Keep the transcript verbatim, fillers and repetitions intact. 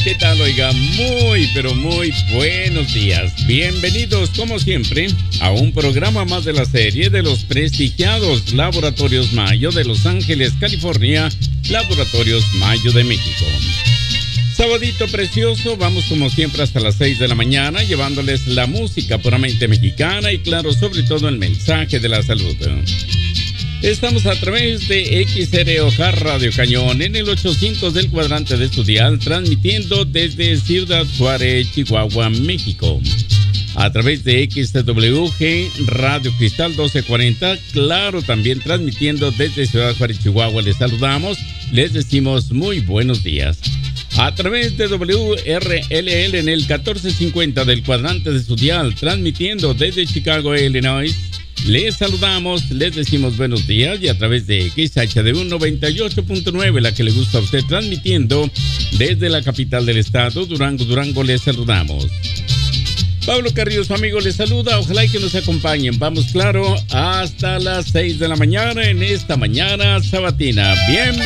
¿Qué tal? Oiga, muy, pero muy buenos días. Bienvenidos, como siempre, a un programa más de la serie de los prestigiados Laboratorios Mayo de Los Ángeles, California, Laboratorios Mayo de México. Sabadito precioso, vamos como siempre hasta las seis de la mañana, llevándoles la música puramente mexicana y claro, sobre todo el mensaje de la salud. Estamos a través de X R O J Radio Cañón en el ochocientos del cuadrante de su dial, transmitiendo desde Ciudad Juárez, Chihuahua, México. A través de X W G Radio Cristal doce cuarenta, claro, también transmitiendo desde Ciudad Juárez, Chihuahua. Les saludamos, les decimos muy buenos días. A través de W R L L en el catorce cincuenta del cuadrante de su dial, transmitiendo desde Chicago, Illinois. Les saludamos, les decimos buenos días y a través de X H D U noventa y ocho punto nueve, la que le gusta a usted, transmitiendo desde la capital del estado, Durango, Durango, les saludamos. Pablo Carrillo, su amigo, les saluda, ojalá y que nos acompañen. Vamos, claro, hasta las seis de la mañana en esta mañana sabatina. Bienvenidos.